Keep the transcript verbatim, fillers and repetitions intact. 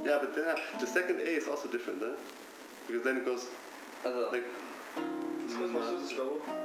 Yeah, but then the second A is also different, huh? Because then it goes Also, like. was machst du das, Bro?